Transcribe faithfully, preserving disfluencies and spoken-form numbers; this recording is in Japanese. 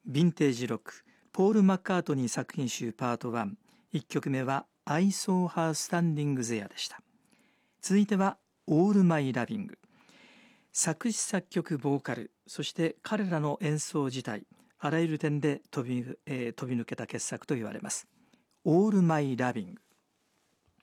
ヴィンテージロック、ポール・マッカートニー作品集パートワン。いっきょくめは I saw her standing there でした。続いては All My Loving。作詞作曲ボーカル、そして彼らの演奏自体、あらゆる点で飛び、えー、飛び抜けた傑作と言われます。All My Loving。